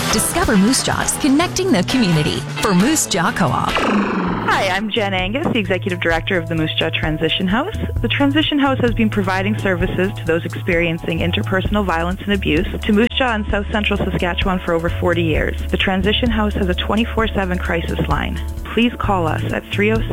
Discover Moose Jaw's connecting the community for Moose Jaw Co-op. Hi, I'm Jen Angus, the Executive Director of the Moose Jaw Transition House. The Transition House has been providing services to those experiencing interpersonal violence and abuse to Moose Jaw and South Central Saskatchewan for over 40 years. The Transition House has a 24/7 crisis line. Please call us at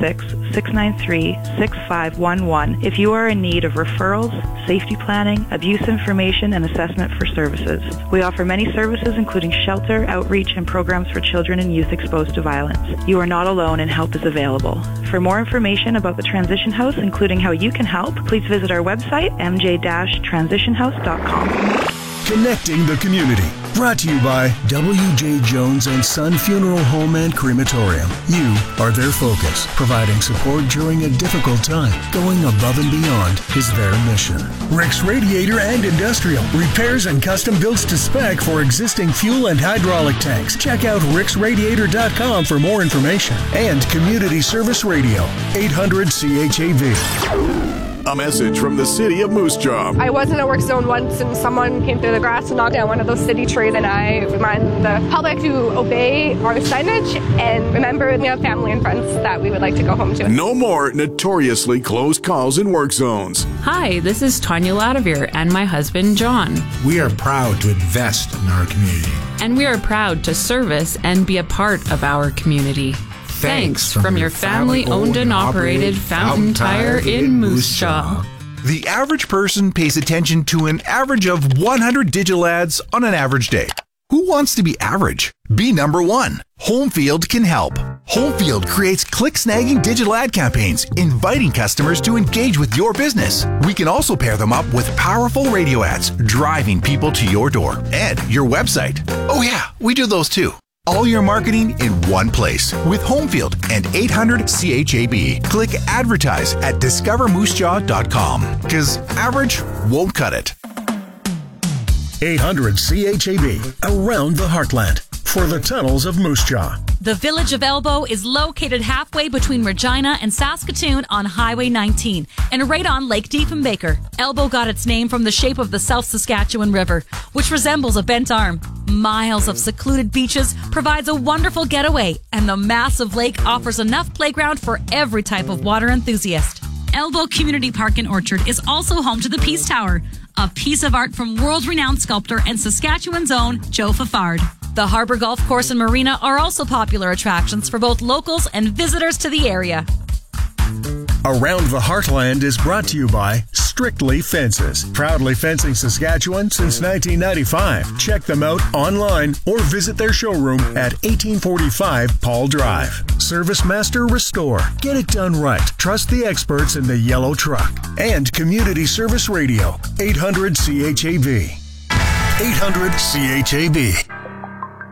306-693-6511 if you are in need of referrals, safety planning, abuse information, and assessment for services. We offer many services including shelter, outreach, and programs for children and youth exposed to violence. You are not alone and help is available. For more information about the Transition House, including how you can help, please visit our website, mj-transitionhouse.com. Connecting the community. Brought to you by W.J. Jones and Son Funeral Home and Crematorium. You are their focus. Providing support during a difficult time. Going above and beyond is their mission. Rick's Radiator and Industrial. Repairs and custom builds to spec for existing fuel and hydraulic tanks. Check out ricksradiator.com for more information. And Community Service Radio. 800 CHAV. A message from the city of Moose Jaw. I was in a work zone once and someone came through the grass and knocked down one of those city trees, and I remind the public to obey our signage and remember we have family and friends that we would like to go home to. No more notoriously close calls in work zones. Hi, this is Tanya Ladavir and my husband John. We are proud to invest in our community. And we are proud to service and be a part of our community. Thanks from your family-owned and operated Fountain Tire in Moose Jaw. The average person pays attention to an average of 100 digital ads on an average day. Who wants to be average? Be number one. Homefield can help. Homefield creates click-snagging digital ad campaigns, inviting customers to engage with your business. We can also pair them up with powerful radio ads, driving people to your door and your website. Oh yeah, we do those too. All your marketing in one place with Homefield and 800 CHAB. Click advertise at discovermoosejaw.com because average won't cut it. 800 CHAB. Around the Heartland. For the tunnels of Moose Jaw. The village of Elbow is located halfway between Regina and Saskatoon on Highway 19 and right on Lake Diefenbaker. Elbow got its name from the shape of the South Saskatchewan River, which resembles a bent arm. Miles of secluded beaches provides a wonderful getaway, and the massive lake offers enough playground for every type of water enthusiast. Elbow Community Park and Orchard is also home to the Peace Tower, a piece of art from world-renowned sculptor and Saskatchewan's own Joe Fafard. The Harbour Golf Course and Marina are also popular attractions for both locals and visitors to the area. Around the Heartland is brought to you by Strictly Fences. Proudly fencing Saskatchewan since 1995. Check them out online or visit their showroom at 1845 Paul Drive. Service Master Restore. Get it done right. Trust the experts in the yellow truck. And Community Service Radio. 800 CHAV. 800 CHAB.